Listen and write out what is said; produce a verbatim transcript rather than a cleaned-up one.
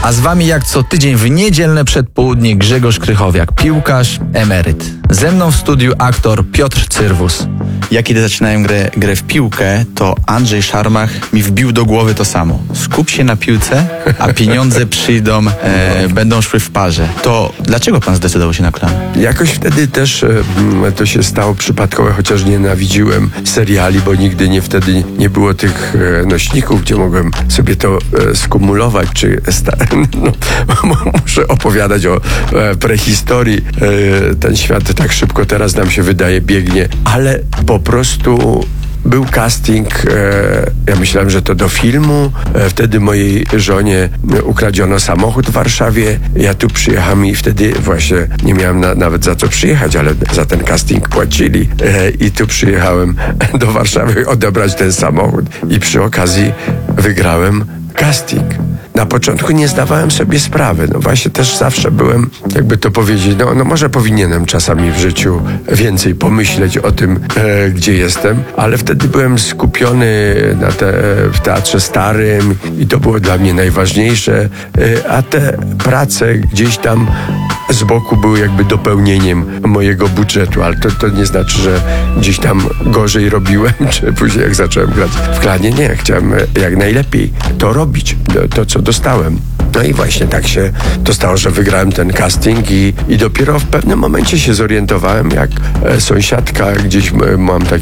A z wami jak co tydzień w niedzielne przedpołudnie Grzegorz Krychowiak, piłkarz, emeryt. Ze mną w studiu aktor Piotr Cyrwus. Ja kiedy zaczynałem grę, grę w piłkę, to Andrzej Szarmach mi wbił do głowy to samo. Skup się na piłce, a pieniądze przyjdą, e, będą szły w parze. To dlaczego pan zdecydował się na klan? Jakoś wtedy też e, to się stało przypadkowe, chociaż nienawidziłem seriali, bo nigdy nie wtedy nie było tych e, nośników, gdzie mogłem sobie to e, skumulować, czy sta- no, muszę opowiadać o e, prehistorii. E, ten świat tak szybko teraz nam się wydaje biegnie, ale po prostu był casting, e, ja myślałem, że to do filmu. E, wtedy mojej żonie ukradziono samochód w Warszawie. Ja tu przyjechałem i wtedy właśnie nie miałem na, nawet za co przyjechać, ale za ten casting płacili. E, I tu przyjechałem do Warszawy odebrać ten samochód i przy okazji wygrałem casting. Na początku nie zdawałem sobie sprawy. No właśnie też zawsze byłem, jakby to powiedzieć, no, no może powinienem czasami w życiu więcej pomyśleć o tym, e, gdzie jestem, ale wtedy byłem skupiony na te, w Teatrze Starym i to było dla mnie najważniejsze, e, a te prace gdzieś tam z boku były jakby dopełnieniem mojego budżetu, ale to, to nie znaczy, że gdzieś tam gorzej robiłem, czy później jak zacząłem grać w klanie, nie, chciałem jak najlepiej to robić, to co dostałem. No i właśnie tak się to stało, że wygrałem ten casting i, i dopiero w pewnym momencie się zorientowałem, jak e, sąsiadka, gdzieś m- mam taki